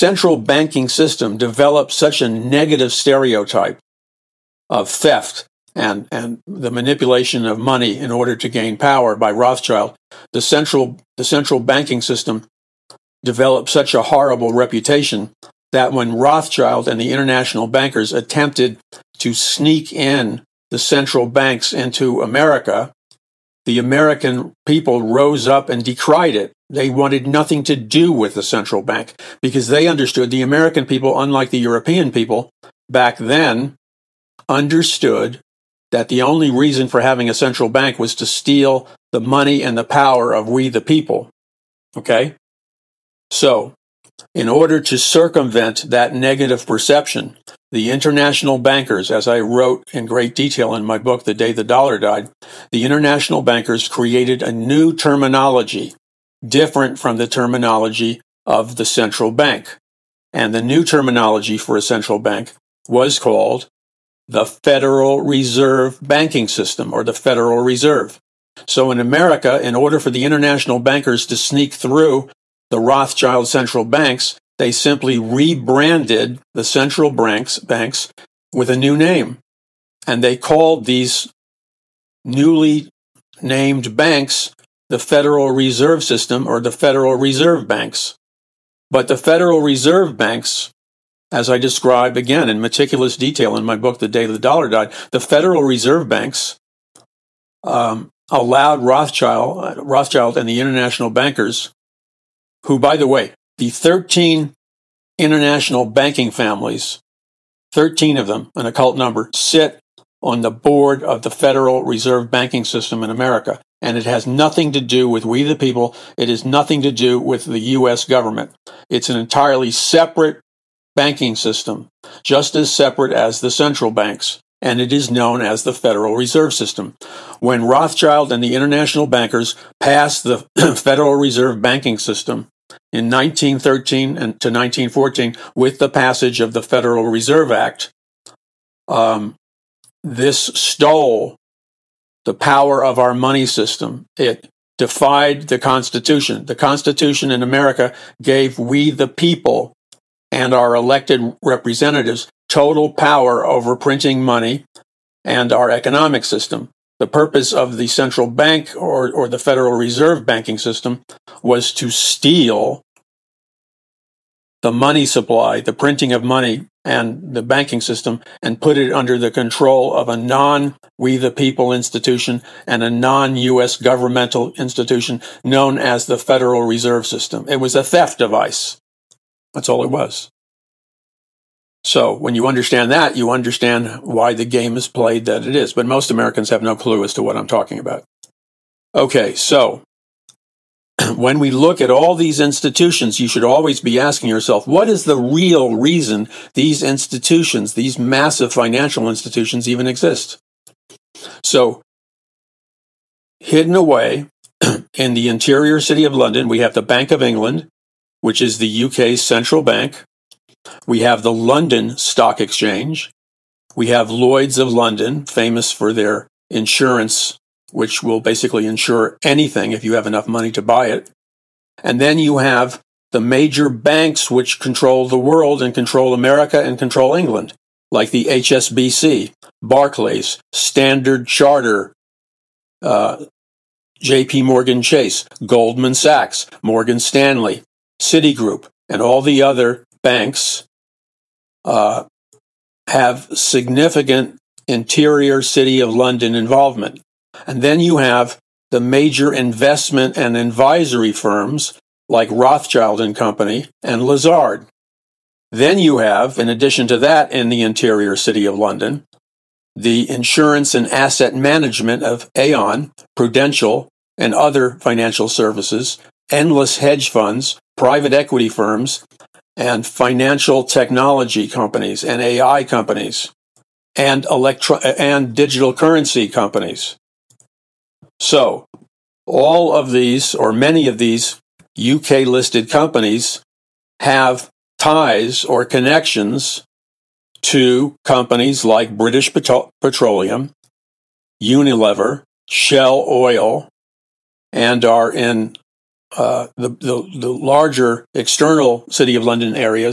central banking system developed such a negative stereotype of theft and the manipulation of money in order to gain power by Rothschild, the central banking system developed such a horrible reputation that when Rothschild and the international bankers attempted to sneak in the central banks into America, the American people rose up and decried it. They wanted nothing to do with the central bank because they understood, the American people, unlike the European people back then, understood that the only reason for having a central bank was to steal the money and the power of we the people. Okay? So, in order to circumvent that negative perception, the international bankers, as I wrote in great detail in my book, The Day the Dollar Died, the international bankers created a new terminology, different from the terminology of the central bank. And the new terminology for a central bank was called the Federal Reserve Banking System, or the Federal Reserve. So in America, in order for the international bankers to sneak through the Rothschild central banks, they simply rebranded the central banks with a new name. And they called these newly named banks the Federal Reserve System, or the Federal Reserve Banks. But the Federal Reserve Banks, as I describe again in meticulous detail in my book, The Day the Dollar Died, the Federal Reserve Banks allowed Rothschild and the international bankers, who, by the way, the 13 international banking families, 13 of them, an occult number, sit on the board of the Federal Reserve Banking System in America. And it has nothing to do with we the people. It has nothing to do with the U.S. government. It's an entirely separate banking system, just as separate as the central banks, and it is known as the Federal Reserve System. When Rothschild and the international bankers passed the Federal Reserve Banking System in 1913 and to 1914 with the passage of the Federal Reserve Act, this stole the power of our money system. It defied the Constitution. The Constitution in America gave we the people and our elected representatives total power over printing money and our economic system. The purpose of the central bank or the Federal Reserve banking system was to steal the money supply, the printing of money and the banking system, and put it under the control of a non-we the people institution and a non-U.S. governmental institution known as the Federal Reserve System. It was a theft device. That's all it was. So when you understand that, you understand why the game is played that it is. But most Americans have no clue as to what I'm talking about. Okay, so when we look at all these institutions, you should always be asking yourself, what is the real reason these institutions, these massive financial institutions, even exist? So, hidden away in the interior city of London, we have the Bank of England, which is the UK's central bank. We have the London Stock Exchange. We have Lloyd's of London, famous for their insurance, which will basically insure anything if you have enough money to buy it. And then you have the major banks which control the world and control America and control England, like the HSBC, Barclays, Standard Chartered, JP Morgan Chase, Goldman Sachs, Morgan Stanley, Citigroup, and all the other banks have significant interior city of London involvement. And then you have the major investment and advisory firms like Rothschild and Company and Lazard. Then you have, in addition to that, in the interior city of London, the insurance and asset management of Aon, Prudential, and other financial services, endless hedge funds, private equity firms, and financial technology companies and AI companies and digital currency companies. So, all of these, or many of these UK-listed companies have ties or connections to companies like British Petroleum, Unilever, Shell Oil, and are in the larger external City of London areas